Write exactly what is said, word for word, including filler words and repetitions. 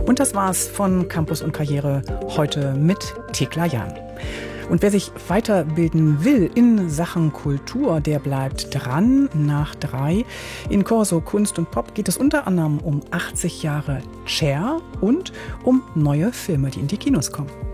Und das war's von Campus und Karriere heute mit Thekla Jahn. Und wer sich weiterbilden will in Sachen Kultur, der bleibt dran. Nach drei in Corso Kunst und Pop geht es unter anderem um achtzig Jahre Cher und um neue Filme, die in die Kinos kommen.